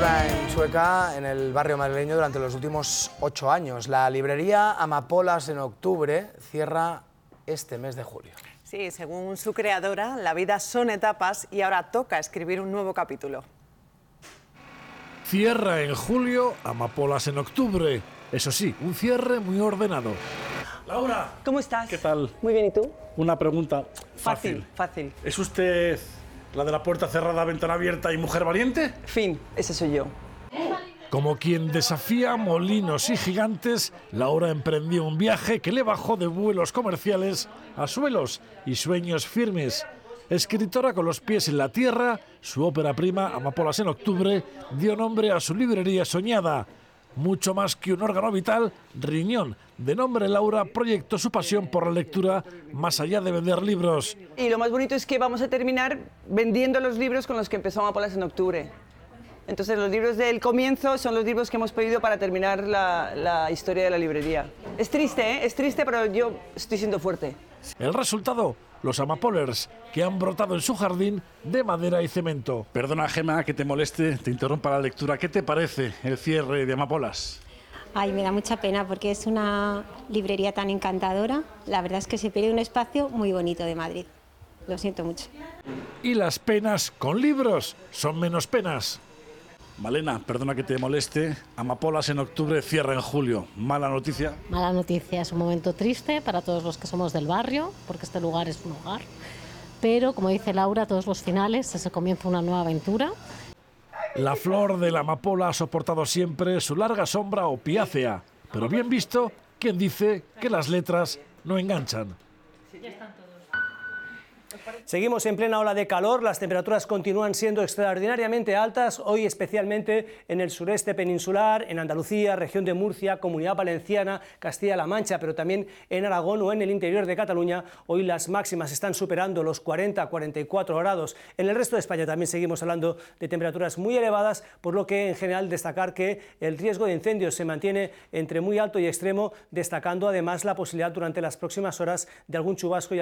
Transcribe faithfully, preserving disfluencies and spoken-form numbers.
cierra en Chueca, en el barrio madrileño, durante los últimos ocho años. La librería Amapolas en octubre cierra este mes de julio. Sí, según su creadora, la vida son etapas y ahora toca escribir un nuevo capítulo. Cierra en julio, Amapolas en octubre. Eso sí, un cierre muy ordenado. Laura. ¿Cómo estás? ¿Qué tal? Muy bien, ¿y tú? Una pregunta Fácil, fácil. fácil. ¿Es usted la de la puerta cerrada, ventana abierta y mujer valiente? Fin, ese soy yo. Como quien desafía molinos y gigantes, Laura emprendió un viaje que le bajó de vuelos comerciales a suelos y sueños firmes. Escritora con los pies en la tierra, su ópera prima, Amapolas en octubre, dio nombre a su librería soñada. Mucho más que un órgano vital, Riñón, de nombre Laura, proyectó su pasión por la lectura más allá de vender libros. Y lo más bonito es que vamos a terminar vendiendo los libros con los que empezó Amapolas en octubre. Entonces los libros del comienzo son los libros que hemos pedido para terminar la, la historia de la librería. Es triste, ¿eh? Es triste, pero yo estoy siendo fuerte. El resultado, los Amapolers, que han brotado en su jardín de madera y cemento. Perdona, Gemma, que te moleste, te interrumpa la lectura. ¿Qué te parece el cierre de Amapolas? Ay, me da mucha pena porque es una librería tan encantadora. La verdad es que se pierde un espacio muy bonito de Madrid. Lo siento mucho. Y las penas con libros son menos penas. Malena, perdona que te moleste, Amapolas en octubre cierra en julio. ¿Mala noticia? Mala noticia, es un momento triste para todos los que somos del barrio, porque este lugar es un hogar. Pero, como dice Laura, todos los finales se comienza una nueva aventura. La flor de la amapola ha soportado siempre su larga sombra opiácea. Pero bien visto, quien dice que las letras no enganchan. Seguimos en plena ola de calor, las temperaturas continúan siendo extraordinariamente altas, hoy especialmente en el sureste peninsular, en Andalucía, región de Murcia, Comunidad Valenciana, Castilla-La Mancha, pero también en Aragón o en el interior de Cataluña. Hoy las máximas están superando los cuarenta a cuarenta y cuatro grados. En el resto de España también seguimos hablando de temperaturas muy elevadas, por lo que en general destacar que el riesgo de incendios se mantiene entre muy alto y extremo, destacando además la posibilidad durante las próximas horas de algún chubasco y